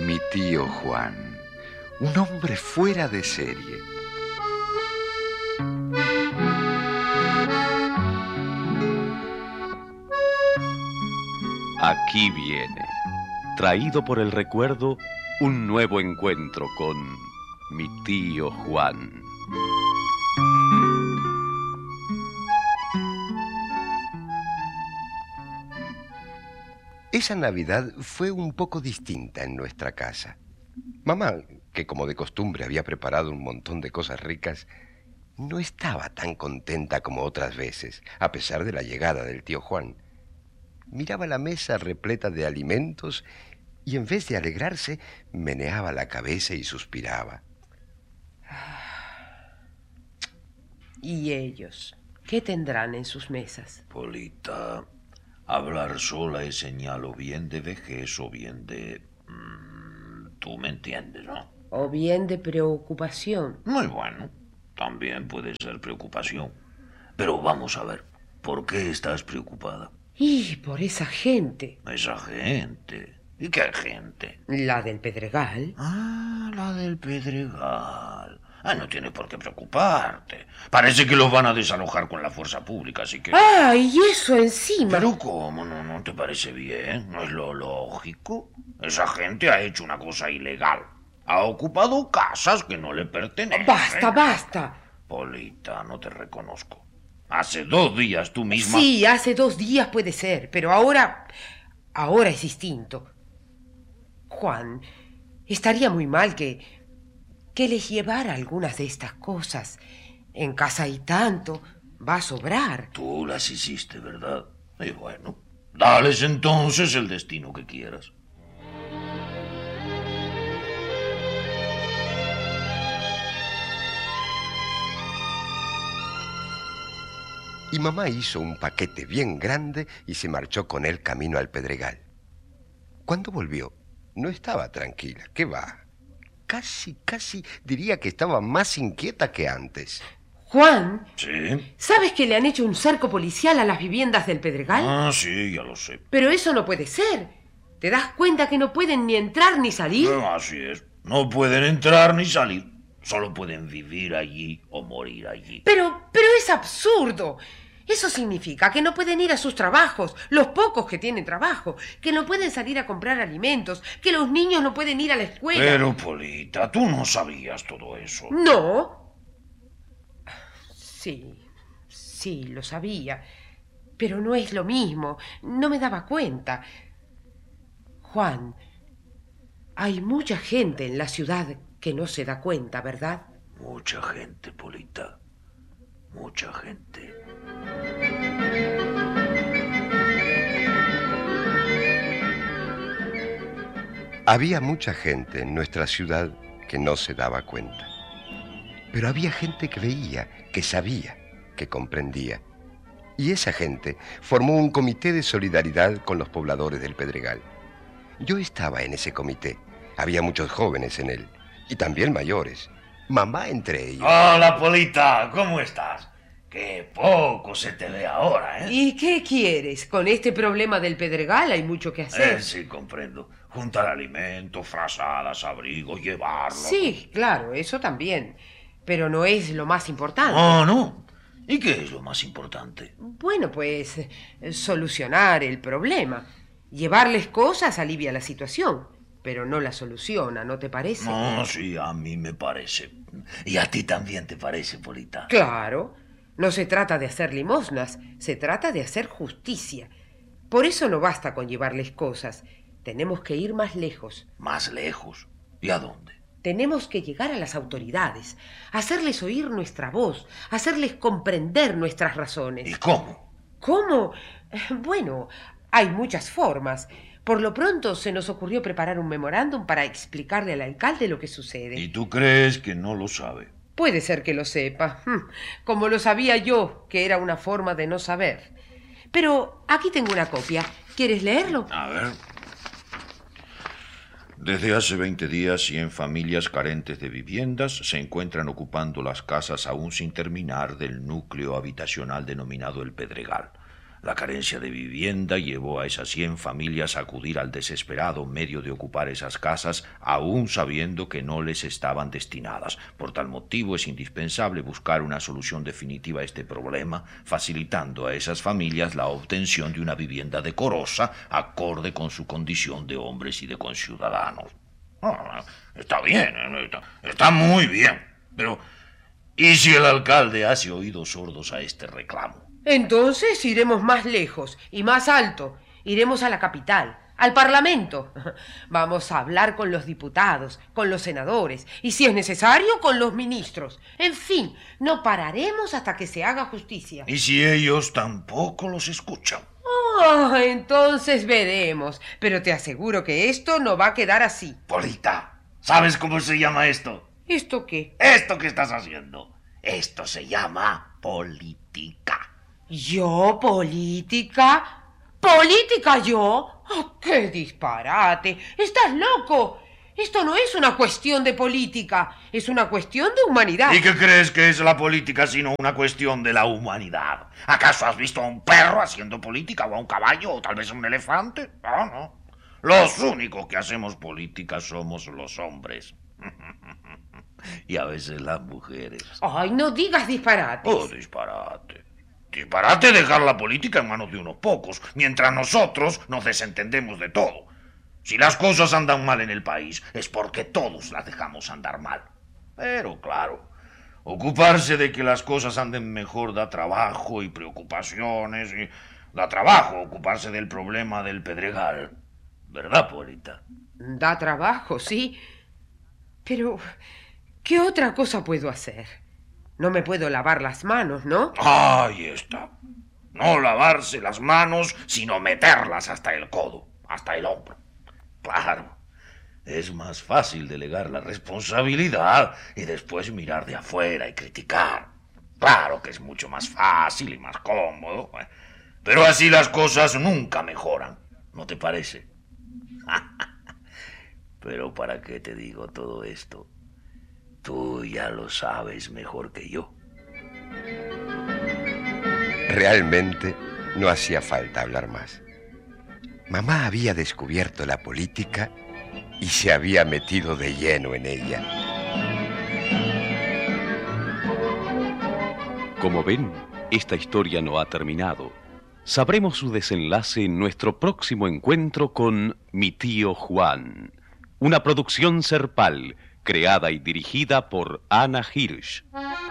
Mi tío Juan, un hombre fuera de serie. Aquí viene, traído por el recuerdo, un nuevo encuentro con mi tío Juan. Esa Navidad fue un poco distinta en nuestra casa. Mamá, que como de costumbre había preparado un montón de cosas ricas, no estaba tan contenta como otras veces, a pesar de la llegada del tío Juan. Miraba la mesa repleta de alimentos y en vez de alegrarse, meneaba la cabeza y suspiraba. ¿Y ellos? ¿Qué tendrán en sus mesas? Polita, hablar sola es señal o bien de vejez o bien de... tú me entiendes, ¿no? O bien de preocupación. Muy bueno, también puede ser preocupación. Pero vamos a ver, ¿por qué estás preocupada? Y por esa gente. Esa gente. ¿Y qué gente? La del Pedregal. Ah, la del Pedregal. No tiene por qué preocuparte. Parece que los van a desalojar con la fuerza pública, así que... ¡Ah! Y eso encima. ¿Pero cómo? ¿No te parece bien? ¿No es lo lógico? Esa gente ha hecho una cosa ilegal. Ha ocupado casas que no le pertenecen. ¡Basta! Polita, no te reconozco. Hace 2 días tú misma... Sí, hace 2 días puede ser, pero ahora es distinto. Juan, estaría muy mal que les llevara algunas de estas cosas. En casa hay tanto, va a sobrar. Tú las hiciste, ¿verdad? Y bueno, dales entonces el destino que quieras. Y mamá hizo un paquete bien grande y se marchó con él camino al Pedregal. Cuando volvió, no estaba tranquila. ¿Qué va? Casi diría que estaba más inquieta que antes. Juan. ¿Sí? ¿Sabes que le han hecho un cerco policial a las viviendas del Pedregal? Ah, sí, ya lo sé. Pero eso no puede ser. ¿Te das cuenta que no pueden ni entrar ni salir? Así es. No pueden entrar ni salir. Solo pueden vivir allí o morir allí. Pero es absurdo. Eso significa que no pueden ir a sus trabajos, los pocos que tienen trabajo, que no pueden salir a comprar alimentos, que los niños no pueden ir a la escuela. Pero, Polita, tú no sabías todo eso. ¿No? Sí, lo sabía. Pero no es lo mismo. No me daba cuenta. Juan, hay mucha gente en la ciudad que no se da cuenta, ¿verdad? Mucha gente, Polita. Mucha gente. Había mucha gente en nuestra ciudad que no se daba cuenta. Pero había gente que veía, que sabía, que comprendía. Y esa gente formó un comité de solidaridad con los pobladores del Pedregal. Yo estaba en ese comité. Había muchos jóvenes en él. Y también mayores. Mamá entre ellos. Hola, Polita. ¿Cómo estás? Qué poco se te ve ahora, ¿eh? ¿Y qué quieres? Con este problema del Pedregal hay mucho que hacer. Sí, comprendo. Juntar alimentos, frazadas, abrigos, llevarlos. Sí, claro, eso también. Pero no es lo más importante. ¿No? ¿Y qué es lo más importante? Bueno, pues solucionar el problema. Llevarles cosas alivia la situación, pero no la soluciona, ¿no te parece? No, sí, a mí me parece. ¿Y a ti también te parece, Polita? Claro. No se trata de hacer limosnas, se trata de hacer justicia. Por eso no basta con llevarles cosas. Tenemos que ir más lejos. ¿Más lejos? ¿Y a dónde? Tenemos que llegar a las autoridades, hacerles oír nuestra voz, hacerles comprender nuestras razones. ¿Y cómo? ¿Cómo? Bueno, hay muchas formas. Por lo pronto se nos ocurrió preparar un memorándum para explicarle al alcalde lo que sucede. ¿Y tú crees que no lo sabe? Puede ser que lo sepa, como lo sabía yo, que era una forma de no saber. Pero aquí tengo una copia. ¿Quieres leerlo? A ver. Desde hace 20 días, 100 familias carentes de viviendas se encuentran ocupando las casas aún sin terminar del núcleo habitacional denominado El Pedregal. La carencia de vivienda llevó a esas 100 familias a acudir al desesperado medio de ocupar esas casas, aún sabiendo que no les estaban destinadas. Por tal motivo es indispensable buscar una solución definitiva a este problema, facilitando a esas familias la obtención de una vivienda decorosa, acorde con su condición de hombres y de conciudadanos. Está bien, está muy bien, pero ¿y si el alcalde hace oídos sordos a este reclamo? Entonces iremos más lejos y más alto. Iremos a la capital, al Parlamento. Vamos a hablar con los diputados, con los senadores y, si es necesario, con los ministros. En fin, no pararemos hasta que se haga justicia. ¿Y si ellos tampoco los escuchan? Oh, entonces veremos. Pero te aseguro que esto no va a quedar así. Polita, ¿sabes cómo se llama esto? ¿Esto qué? Esto que estás haciendo. Esto se llama política. ¿Yo política? ¿Política yo? Oh, ¡qué disparate! ¡Estás loco! Esto no es una cuestión de política, es una cuestión de humanidad. ¿Y qué crees que es la política sino una cuestión de la humanidad? ¿Acaso has visto a un perro haciendo política o a un caballo o tal vez a un elefante? No. Los únicos que hacemos política somos los hombres. Y a veces las mujeres. Ay, no digas disparates. Oh, disparate. Disparate dejar la política en manos de unos pocos, mientras nosotros nos desentendemos de todo. Si las cosas andan mal en el país, es porque todos las dejamos andar mal. Pero claro, ocuparse de que las cosas anden mejor da trabajo y preocupaciones, y da trabajo ocuparse del problema del Pedregal. ¿Verdad, Polita? Da trabajo, sí. Pero, ¿qué otra cosa puedo hacer? No me puedo lavar las manos, ¿no? Ahí está. No lavarse las manos, sino meterlas hasta el codo, hasta el hombro. Claro, es más fácil delegar la responsabilidad y después mirar de afuera y criticar. Claro que es mucho más fácil y más cómodo, pero así las cosas nunca mejoran, ¿no te parece? Pero ¿para qué te digo todo esto? Tú ya lo sabes mejor que yo. Realmente no hacía falta hablar más. Mamá había descubierto la política y se había metido de lleno en ella. Como ven, esta historia no ha terminado. Sabremos su desenlace en nuestro próximo encuentro con Mi tío Juan, una producción Serpal, creada y dirigida por Ana Hirsch.